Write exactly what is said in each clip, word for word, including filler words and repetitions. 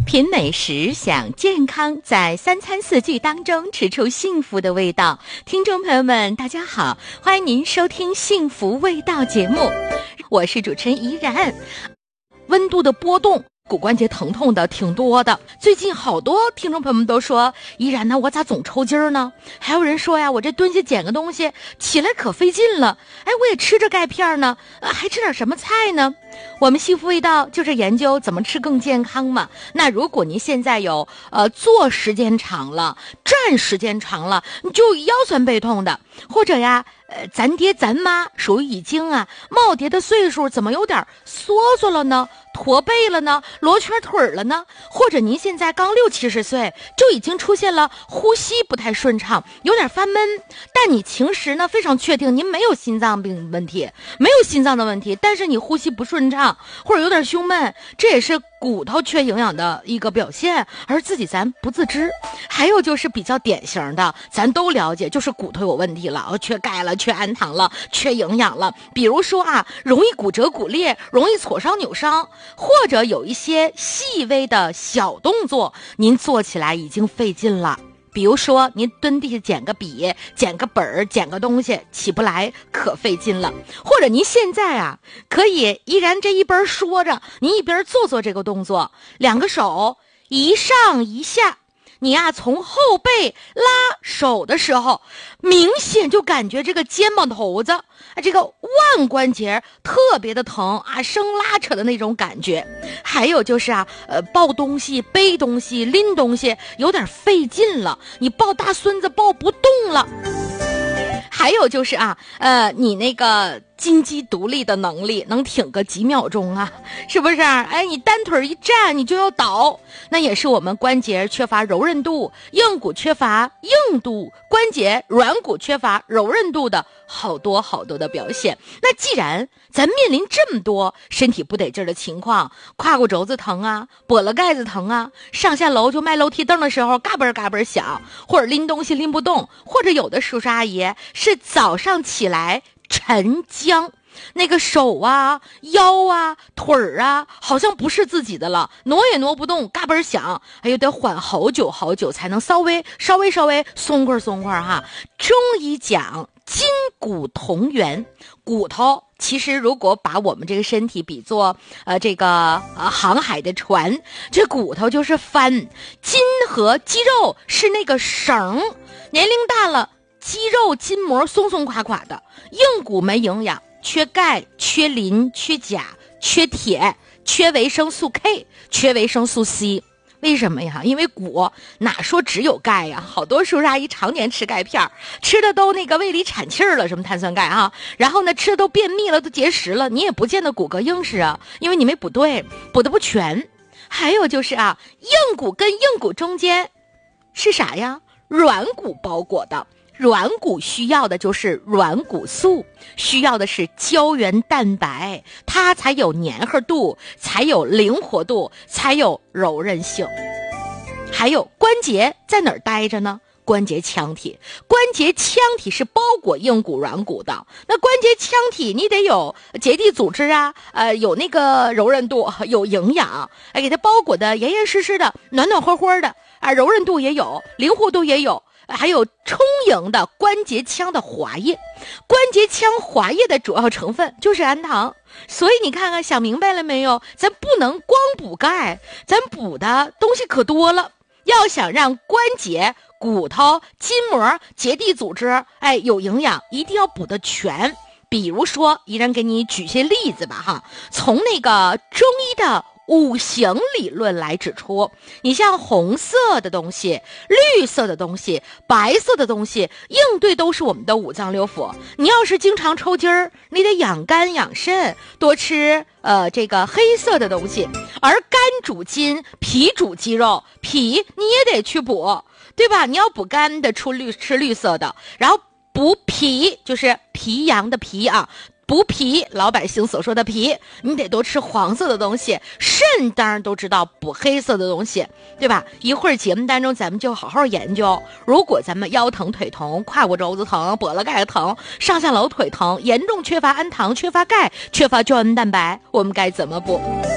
品美食，享健康，在三餐四季当中吃出幸福的味道。听众朋友们，大家好，欢迎您收听幸福味道节目，我是主持人怡然。温度的波动，骨关节疼痛的挺多的，最近好多听众朋友们都说，怡然呢，我咋总抽筋儿呢？还有人说呀，我这蹲下捡个东西起来可费劲了，哎，我也吃着钙片呢，呃，还吃点什么菜呢？我们幸福味道就是研究怎么吃更健康嘛。那如果您现在有呃坐时间长了，站时间长了，你就腰酸背痛的，或者呀呃咱爹咱妈属于已经啊耄耋的岁数，怎么有点缩缩了呢？驼背了呢？罗圈腿了呢？或者您现在刚六七十岁，就已经出现了呼吸不太顺畅，有点发闷，但你平时呢非常确定您没有心脏病问题，没有心脏的问题，但是你呼吸不顺畅或者有点胸闷，这也是骨头缺营养的一个表现，而自己咱不自知。还有就是比较典型的，咱都了解，就是骨头有问题了，缺钙了，缺氨糖了，缺营养了。比如说啊，容易骨折骨裂，容易挫伤扭伤，或者有一些细微的小动作，您做起来已经费劲了。比如说您蹲地下捡个笔，捡个本儿，捡个东西起不来，可费劲了。或者您现在啊可以依然这一边说着，您一边做做这个动作，两个手一上一下，你呀、啊、从后背拉手的时候，明显就感觉这个肩膀头子啊，这个腕关节特别的疼啊，生拉扯的那种感觉。还有就是啊，呃，抱东西、背东西、拎东西有点费劲了，你抱大孙子抱不动了。还有就是啊，呃，你那个金鸡独立的能力能挺个几秒钟啊，是不是？哎，你单腿一站你就要倒，那也是我们关节缺乏柔韧度，硬骨缺乏硬度，关节软骨缺乏柔韧度的好多好多的表现。那既然咱面临这么多身体不得劲儿的情况，胯骨轴子疼啊，跛了盖子疼啊，上下楼就迈楼梯凳的时候嘎嘣嘎嘣响，或者拎东西拎不动，或者有的叔叔阿姨是早上起来晨僵，那个手啊腰啊腿儿啊好像不是自己的了，挪也挪不动，嘎嘣响，哎呦得缓好久好久才能稍微稍微稍微松快松快哈。中医讲筋骨同源，骨头其实如果把我们这个身体比作呃这个呃航海的船，这骨头就是帆，筋和肌肉是那个绳，年龄大了肌肉筋膜松松垮垮的，硬骨没营养，缺钙缺磷缺钾缺铁缺维生素 K 缺维生素 C。为什么呀？因为骨哪说只有钙呀？好多叔叔阿姨常年吃钙片，吃的都那个胃里产气儿了，什么碳酸钙啊，然后呢吃的都便秘了，都结石了，你也不见得骨骼硬实啊，因为你没补对，补的不全。还有就是啊，硬骨跟硬骨中间是啥呀？软骨包裹的。软骨需要的就是软骨素，需要的是胶原蛋白，它才有粘合度，才有灵活度，才有柔韧性。还有关节在哪儿待着呢？关节腔体，关节腔体是包裹硬骨软骨的。那关节腔体你得有结缔组织啊，呃，有那个柔韧度，有营养，哎，给它包裹的严严实实的，暖暖和和的啊，柔韧度也有，灵活度也有。还有充盈的关节腔的滑液，关节腔滑液的主要成分就是氨糖。所以你看看，想明白了没有？咱不能光补钙，咱补的东西可多了。要想让关节、骨头、筋膜、结缔组织哎有营养，一定要补得全。比如说，依然给你举些例子吧哈，从那个中医的五行理论来指出，你像红色的东西、绿色的东西、白色的东西，应对都是我们的五脏六腑。你要是经常抽筋儿，你得养肝养肾，多吃呃这个黑色的东西。而肝主筋，脾主肌肉，脾你也得去补，对吧？你要补肝的，出绿吃绿色的，然后补脾就是脾阳的脾啊。补脾，老百姓所说的脾，你得多吃黄色的东西。肾当然都知道补黑色的东西，对吧？一会儿节目当中咱们就好好研究，如果咱们腰疼腿疼、胯骨轴子疼、跛了盖疼、上下楼腿疼，严重缺乏氨糖、缺乏钙、缺乏胶原蛋白，我们该怎么补？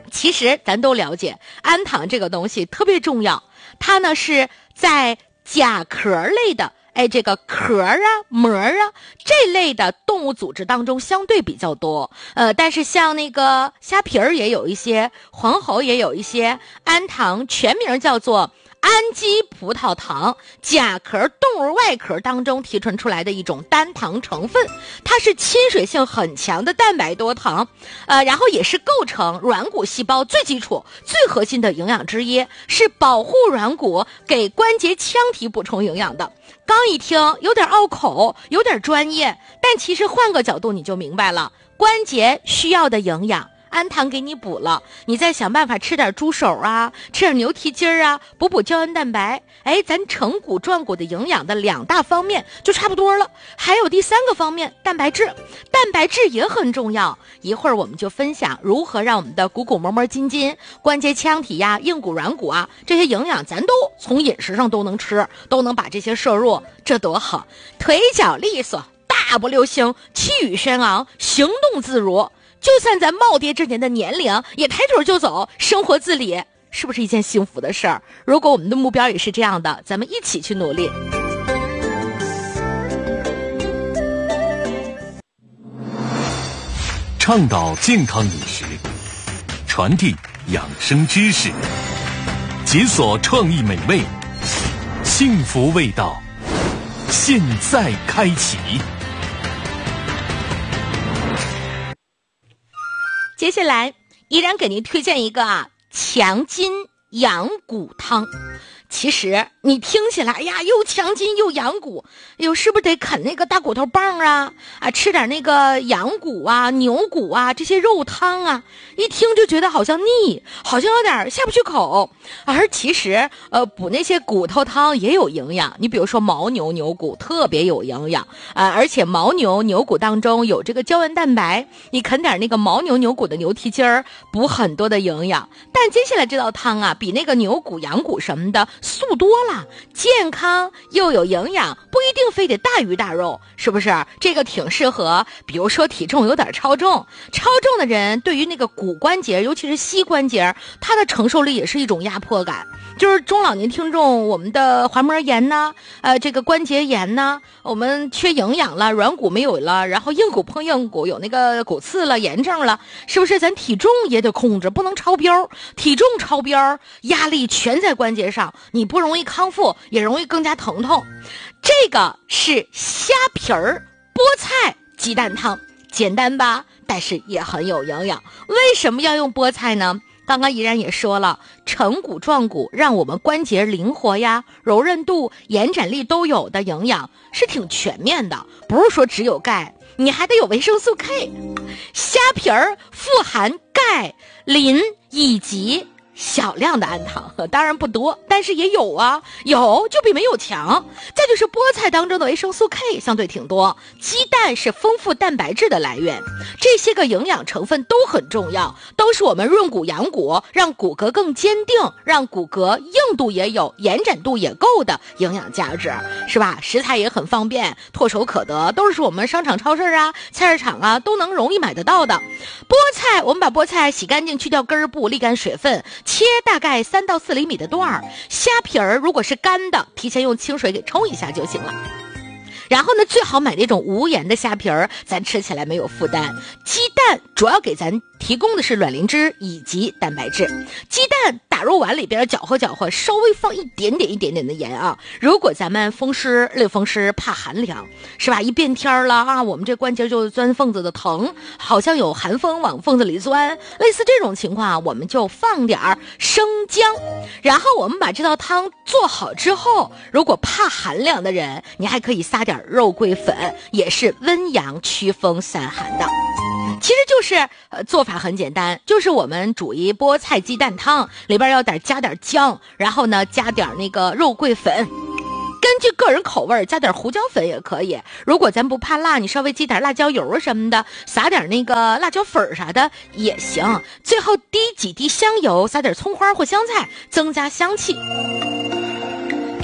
其实咱都了解，氨糖这个东西特别重要，它呢是在甲壳类的哎，这个壳啊、膜啊这类的动物组织当中相对比较多，呃，但是像那个虾皮儿也有一些，黄喉也有一些，氨糖全名叫做氨基葡萄糖，甲壳动物外壳当中提纯出来的一种单糖成分，它是亲水性很强的蛋白多糖，呃，然后也是构成软骨细胞最基础、最核心的营养之一，是保护软骨、给关节腔体补充营养的。刚一听有点拗口，有点专业，但其实换个角度你就明白了，关节需要的营养氨糖给你补了，你再想办法吃点猪手啊，吃点牛蹄筋儿啊，补补胶原蛋白，哎，咱成骨壮骨的营养的两大方面就差不多了。还有第三个方面，蛋白质，蛋白质也很重要。一会儿我们就分享如何让我们的骨骨膜膜筋筋、关节腔体呀、硬骨软骨啊这些营养，咱都从饮食上都能吃，都能把这些摄入，这多好！腿脚利索，大步流星，气宇轩昂，行动自如。就算咱耄耋之年的年龄也抬腿就走，生活自理，是不是一件幸福的事儿？如果我们的目标也是这样的，咱们一起去努力。 倡导健康饮食，传递养生知识，解锁创意美味，幸福味道，现在开启。 接下来依然给您推荐一个啊强筋养骨汤。其实你听起来，哎呀，又强筋又养骨，哟，是不是得啃那个大骨头棒啊？啊，吃点那个羊骨啊、牛骨啊这些肉汤啊，一听就觉得好像腻，好像有点下不去口。而其实，呃，补那些骨头汤也有营养。你比如说牦牛牛骨特别有营养啊、呃，而且牦牛牛骨当中有这个胶原蛋白，你啃点那个牦牛牛骨的牛蹄筋儿，补很多的营养。但接下来这道汤啊，比那个牛骨、羊骨什么的素多了，健康又有营养，不一定非得大鱼大肉，是不是？这个挺适合，比如说体重有点超重，超重的人对于那个骨关节，尤其是膝关节，它的承受力也是一种压迫感。就是中老年听众，我们的滑膜炎呢，呃，这个关节炎呢，我们缺营养了，软骨没有了，然后硬骨碰硬骨，有那个骨刺了、炎症了，是不是？咱体重也得控制，不能超标，体重超标，压力全在关节上，你不容易康复，也容易更加疼痛。这个是虾皮儿菠菜鸡蛋汤，简单吧？但是也很有营养。为什么要用菠菜呢？刚刚依然也说了，成骨壮骨，让我们关节灵活呀、柔韧度、延展力都有的营养是挺全面的，不是说只有钙，你还得有维生素 K。 虾皮儿富含钙、磷以及小量的氨糖，当然不多，但是也有啊，有就比没有强。再就是菠菜当中的维生素 K 相对挺多，鸡蛋是丰富蛋白质的来源，这些个营养成分都很重要，都是我们润骨养骨，让骨骼更坚定，让骨骼硬度也有，延展度也够的营养价值，是吧？食材也很方便，唾手可得，都是我们商场、超市啊、菜市场啊都能容易买得到的。菠菜，我们把菠菜洗干净，去掉根儿部，沥干水分，切大概三到四厘米的段儿。虾皮儿如果是干的，提前用清水给冲一下就行了。然后呢，最好买那种无盐的虾皮儿，咱吃起来没有负担。鸡蛋主要给咱提供的是卵磷脂以及蛋白质。鸡蛋打入碗里边搅和搅和，稍微放一点点一点点的盐啊。如果咱们风湿类风湿怕寒凉，是吧？一变天了啊，我们这关节就钻缝子的疼，好像有寒风往缝子里钻，类似这种情况，我们就放点生姜。然后我们把这道汤做好之后，如果怕寒凉的人，你还可以撒点肉桂粉，也是温阳祛风散寒的。其实就是呃做法很简单，就是我们煮一菠菜鸡蛋汤，里边要点加点姜，然后呢加点那个肉桂粉，根据个人口味加点胡椒粉也可以。如果咱不怕辣，你稍微挤点辣椒油什么的，撒点那个辣椒粉啥的也行。最后滴几滴香油，撒点葱花或香菜，增加香气。这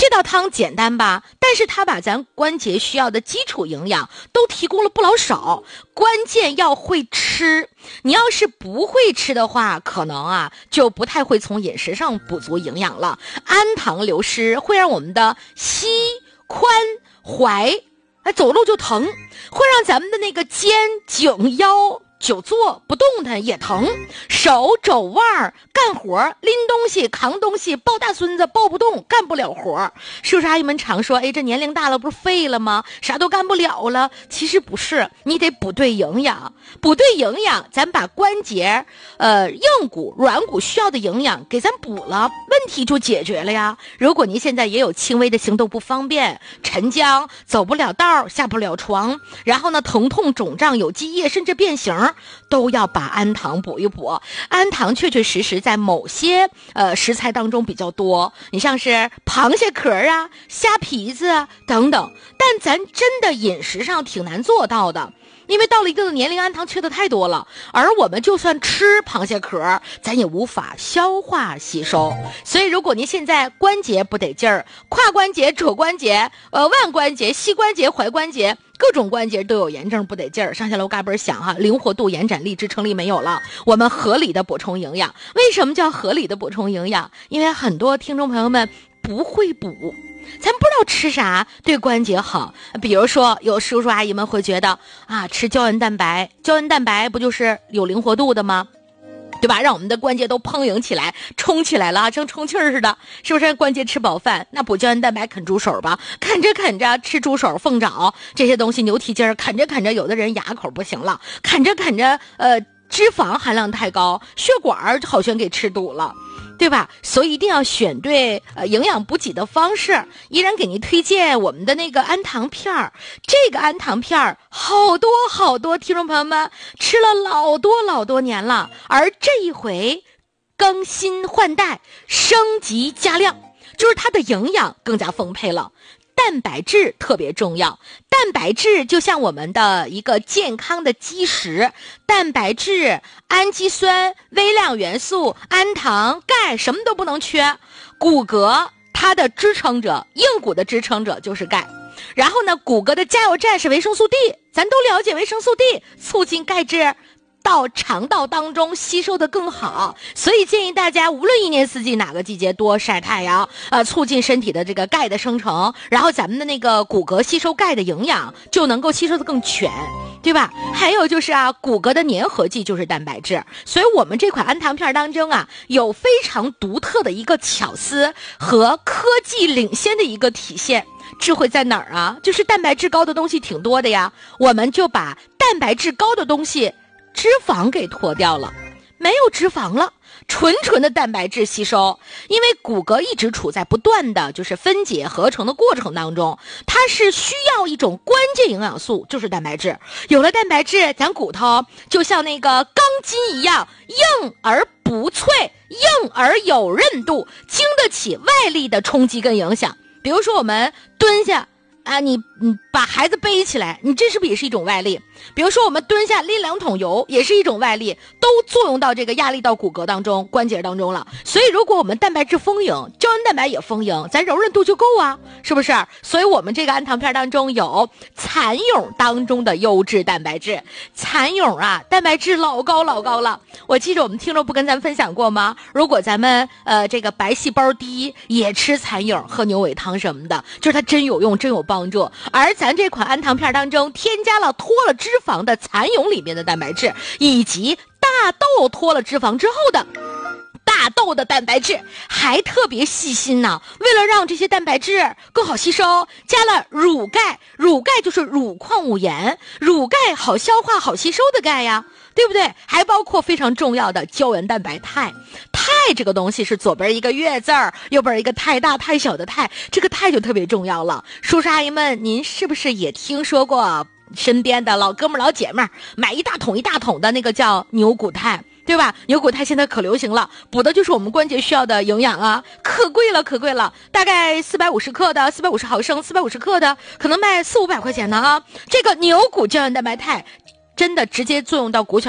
这道汤简单吧，但是它把咱关节需要的基础营养都提供了不老少。关键要会吃，你要是不会吃的话，可能啊就不太会从饮食上补足营养了。氨糖流失会让我们的膝、髋、踝哎走路就疼，会让咱们的那个肩、颈、腰久坐不动弹也疼，手肘腕干活拎东西扛东西抱大孙子抱不动，干不了活。叔叔阿姨们常说，哎，这年龄大了不是废了吗？啥都干不了了。其实不是，你得补对营养，补对营养，咱把关节呃硬骨软骨需要的营养给咱补了，问题就解决了呀。如果您现在也有轻微的行动不方便，沉僵走不了道下不了床，然后呢疼痛肿胀有积液甚至变形，都要把氨糖补一补。氨糖确确实实在某些呃食材当中比较多，你像是螃蟹壳啊、虾皮子啊等等，但咱真的饮食上挺难做到的。因为到了一定的年龄，氨糖缺的太多了，而我们就算吃螃蟹壳，咱也无法消化吸收。所以如果您现在关节不得劲儿，胯关节、肘关节、呃腕关节、膝关节、踝关节，各种关节都有炎症不得劲儿，上下楼嘎嘣响哈，灵活度、延展力、支撑力没有了。我们合理的补充营养。为什么叫合理的补充营养？因为很多听众朋友们不会补，咱不知道吃啥对关节好。比如说有叔叔阿姨们会觉得啊，吃胶原蛋白，胶原蛋白不就是有灵活度的吗？对吧？让我们的关节都嘭盈起来，冲起来了，像充气儿似的，是不是？关节吃饱饭，那补胶原蛋白啃猪手吧，啃着啃着吃猪手、凤爪这些东西，牛蹄筋儿啃着啃着，有的人牙口不行了，啃着啃着，呃，脂肪含量太高，血管好像给吃堵了。对吧？所以一定要选对呃营养补给的方式。依然给您推荐我们的那个氨糖片儿，这个氨糖片儿好多好多听众朋友们吃了老多老多年了，而这一回更新换代、升级加量，就是它的营养更加丰沛了。蛋白质特别重要，蛋白质就像我们的一个健康的基石，蛋白质、氨基酸、微量元素、氨糖、钙什么都不能缺。骨骼它的支撑者，硬骨的支撑者就是钙。然后呢，骨骼的加油站是维生素 D， 咱都了解维生素 D 促进钙质到肠道当中吸收的更好，所以建议大家无论一年四季哪个季节多晒太阳，呃，促进身体的这个钙的生成，然后咱们的那个骨骼吸收钙的营养就能够吸收的更全，对吧？还有就是啊，骨骼的粘合剂就是蛋白质，所以我们这款氨糖片当中啊，有非常独特的一个巧思和科技领先的一个体现。智慧在哪儿啊？就是蛋白质高的东西挺多的呀，我们就把蛋白质高的东西脂肪给脱掉了，没有脂肪了，纯纯的蛋白质吸收。因为骨骼一直处在不断的就是分解合成的过程当中，它是需要一种关键营养素，就是蛋白质。有了蛋白质，咱骨头就像那个钢筋一样，硬而不脆，硬而有韧度，经得起外力的冲击跟影响。比如说我们蹲下啊，你你把孩子背起来，你这是不是也是一种外力？比如说我们蹲下拎两桶油，也是一种外力，都作用到这个压力到骨骼当中、关节当中了。所以如果我们蛋白质丰盈，胶原蛋白也丰盈，咱柔韧度就够啊，是不是？所以我们这个氨糖片当中有蚕蛹当中的优质蛋白质。蚕蛹啊，蛋白质老高老高了。我记着我们听众不跟咱分享过吗？如果咱们呃这个白细胞低，也吃蚕蛹，喝牛尾汤什么的，就是它真有用，真有帮助。而咱这款氨糖片当中添加了脱了脂肪的蚕蛹里面的蛋白质，以及大豆脱了脂肪之后的大豆的蛋白质，还特别细心呢。为了让这些蛋白质更好吸收，加了乳钙。乳钙就是乳矿物盐，乳钙好消化好吸收的钙呀，对不对？还包括非常重要的胶原蛋白肽。肽这个东西是左边一个月字儿，右边一个太大太小的肽，这个肽就特别重要了。叔叔阿姨们，您是不是也听说过身边的老哥们老姐妹买一大桶一大桶的那个叫牛骨肽，对吧？牛骨肽现在可流行了，补的就是我们关节需要的营养啊，可贵了可贵了，大概四百五十克的四百五十毫升四百五十克的可能卖四五百块钱呢啊。这个牛骨胶原蛋白肽真的直接作用到骨小